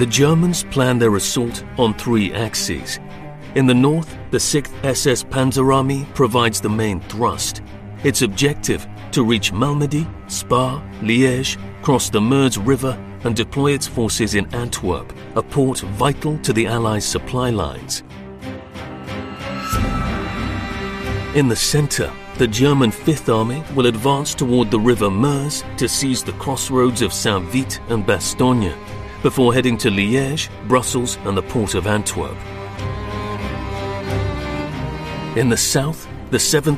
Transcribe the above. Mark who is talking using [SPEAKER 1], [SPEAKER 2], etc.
[SPEAKER 1] The Germans planned their assault on 3 axes. In the north, the 6th SS Panzer Army provides the main thrust. Its objective: to reach Malmedy, Spa, Liège, cross the Meuse River and deploy its forces in Antwerp, a port vital to the Allies' supply lines. In the center, the German 5th Army will advance toward the river Meuse to seize the crossroads of Saint-Vith and Bastogne, before heading to Liège, Brussels and the port of Antwerp. In the south, the 7th